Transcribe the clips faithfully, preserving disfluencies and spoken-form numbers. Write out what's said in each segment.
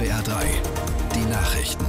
S W R drei, die Nachrichten.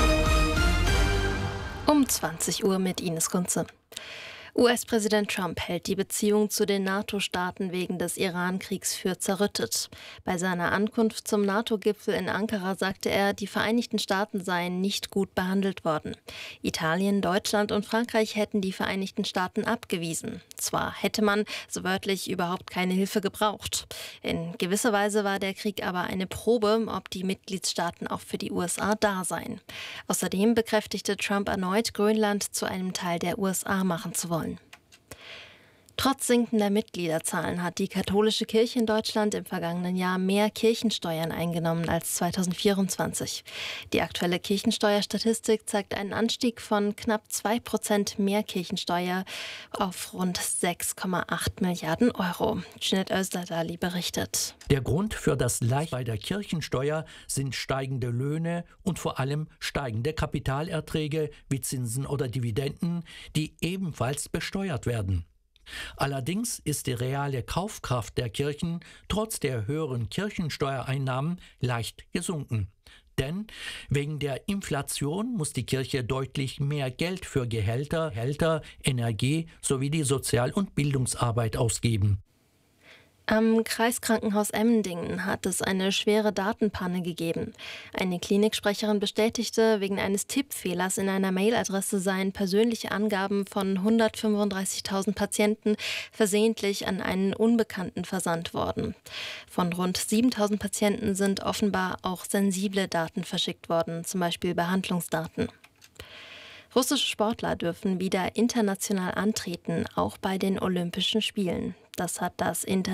Um zwanzig Uhr mit Ines Kunze. U S-Präsident Trump hält die Beziehung zu den NATO-Staaten wegen des Iran-Kriegs für zerrüttet. Bei seiner Ankunft zum NATO-Gipfel in Ankara sagte er, die Vereinigten Staaten seien nicht gut behandelt worden. Italien, Deutschland und Frankreich hätten die Vereinigten Staaten abgewiesen. Zwar hätte man, so wörtlich, überhaupt keine Hilfe gebraucht. In gewisser Weise war der Krieg aber eine Probe, ob die Mitgliedstaaten auch für die U S A da seien. Außerdem bekräftigte Trump erneut, Grönland zu einem Teil der U S A machen zu wollen. Trotz sinkender Mitgliederzahlen hat die katholische Kirche in Deutschland im vergangenen Jahr mehr Kirchensteuern eingenommen als zweitausendvierundzwanzig. Die aktuelle Kirchensteuerstatistik zeigt einen Anstieg von knapp zwei Prozent mehr Kirchensteuer auf rund sechs Komma acht Milliarden Euro. Jeanette Özderdali berichtet. Der Grund für das Leicht bei der Kirchensteuer sind steigende Löhne und vor allem steigende Kapitalerträge wie Zinsen oder Dividenden, die ebenfalls besteuert werden. Allerdings ist die reale Kaufkraft der Kirchen trotz der höheren Kirchensteuereinnahmen leicht gesunken. Denn wegen der Inflation muss die Kirche deutlich mehr Geld für Gehälter, Gehälter, Energie sowie die Sozial- und Bildungsarbeit ausgeben. Am Kreiskrankenhaus Emmendingen hat es eine schwere Datenpanne gegeben. Eine Kliniksprecherin bestätigte, wegen eines Tippfehlers in einer Mailadresse seien persönliche Angaben von hundertfünfunddreißigtausend Patienten versehentlich an einen Unbekannten versandt worden. Von rund siebentausend Patienten sind offenbar auch sensible Daten verschickt worden, zum Beispiel Behandlungsdaten. Russische Sportler dürfen wieder international antreten, auch bei den Olympischen Spielen. Das hat das Inter